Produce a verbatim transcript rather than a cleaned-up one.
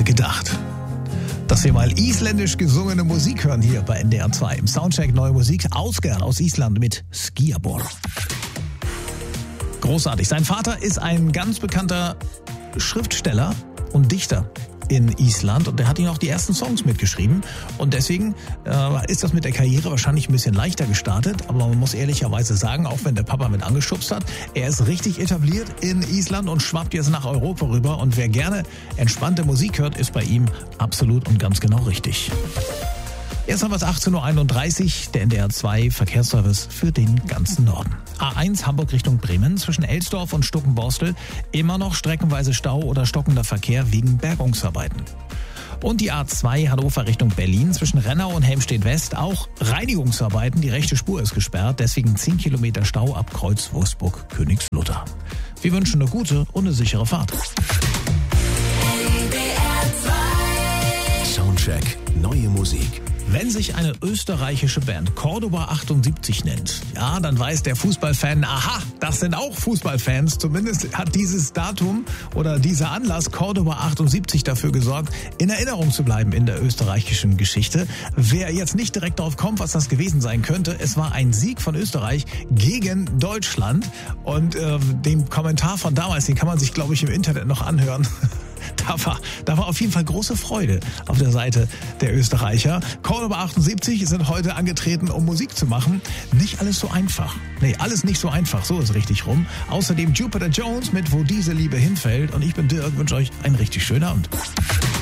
gedacht, dass wir mal isländisch gesungene Musik hören hier bei N D R zwei. Im Soundcheck neue Musik. Ásgeir aus Island mit Skíabor. Großartig. Sein Vater ist ein ganz bekannter Schriftsteller und Dichter in Island und der hat ihn auch die ersten Songs mitgeschrieben und deswegen äh, ist das mit der Karriere wahrscheinlich ein bisschen leichter gestartet, aber man muss ehrlicherweise sagen, auch wenn der Papa mit angeschubst hat, er ist richtig etabliert in Island und schwappt jetzt nach Europa rüber und wer gerne entspannte Musik hört, ist bei ihm absolut und ganz genau richtig. Jetzt haben wir es achtzehn Uhr einunddreißig, der N D R zwei Verkehrsservice für den ganzen Norden. A eins Hamburg Richtung Bremen zwischen Elsdorf und Stuckenborstel immer noch streckenweise Stau oder stockender Verkehr wegen Bergungsarbeiten. Und die A zwei Hannover Richtung Berlin zwischen Rennau und Helmstedt-West auch Reinigungsarbeiten. Die rechte Spur ist gesperrt, deswegen zehn Kilometer Stau ab Kreuz Wolfsburg-Königslutter. Wir wünschen eine gute und eine sichere Fahrt. Soundcheck neue Musik. Wenn sich eine österreichische Band Cordoba achtundsiebzig nennt, ja, dann weiß der Fußballfan, aha, das sind auch Fußballfans. Zumindest hat dieses Datum oder dieser Anlass Cordoba achtundsiebzig dafür gesorgt, in Erinnerung zu bleiben in der österreichischen Geschichte. Wer jetzt nicht direkt darauf kommt, was das gewesen sein könnte, es war ein Sieg von Österreich gegen Deutschland. Und äh, den Kommentar von damals, den kann man sich, glaube ich, im Internet noch anhören. Da war, da war auf jeden Fall große Freude auf der Seite der Österreicher. Cordoba achtundsiebzig sind heute angetreten, um Musik zu machen. Nicht alles so einfach. Nee, alles nicht so einfach. So ist richtig rum. Außerdem Jupiter Jones mit Wo diese Liebe hinfällt. Und ich bin Dirk, wünsche euch einen richtig schönen Abend.